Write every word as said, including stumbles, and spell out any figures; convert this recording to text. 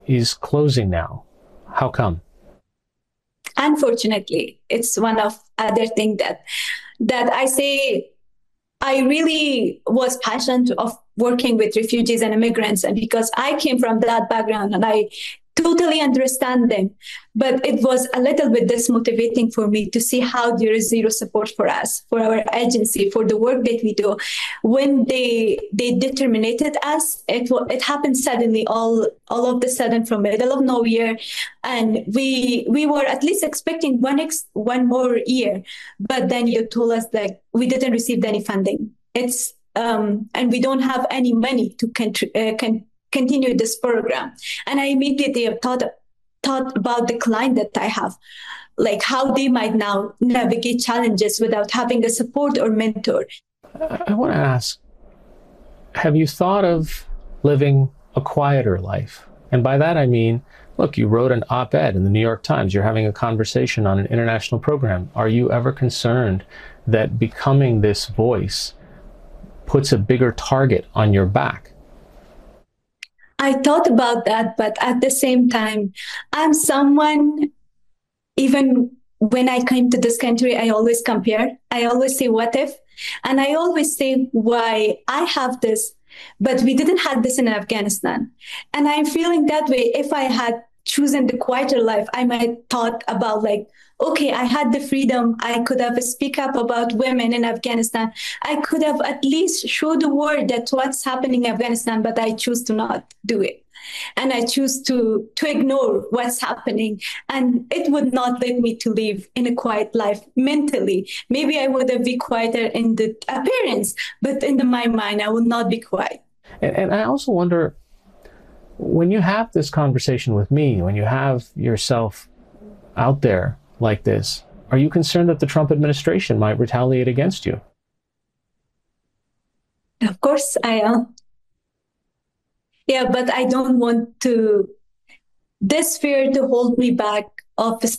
is closing now. How come? Unfortunately, it's one of other things that that I say I really was passionate of working with refugees and immigrants, and because I came from that background and I totally understand them. But it was a little bit dismotivating for me to see how there is zero support for us, for our agency, for the work that we do. When they they determinated us, it it happened suddenly, all all of the sudden from middle of nowhere, and we we were at least expecting one ex, one more year, but then you told us that we didn't receive any funding. It's um, and we don't have any money to contri- uh, con- continue this program. And I immediately thought thought about the client that I have, like how they might now navigate challenges without having a support or mentor. I, I want to ask, have you thought of living a quieter life? And by that I mean, look, you wrote an op-ed in the New York Times. You're having a conversation on an international program. Are you ever concerned that becoming this voice puts a bigger target on your back? I thought about that, but at the same time, I'm someone, even when I came to this country, I always compare. I always say, what if? And I always say why I have this, but we didn't have this in Afghanistan. And I'm feeling that way. If I had chosen the quieter life, I might thought about like, okay, I had the freedom. I could have speak up about women in Afghanistan. I could have at least show the world that what's happening in Afghanistan, but I choose to not do it. And I choose to to ignore what's happening. And it would not let me to live in a quiet life mentally. Maybe I would have been quieter in the appearance, but in the, my mind, I would not be quiet. And, and I also wonder, when you have this conversation with me, when you have yourself out there like this, are you concerned that the Trump administration might retaliate against you? Of course I am. Yeah, but I don't want to this fear to hold me back of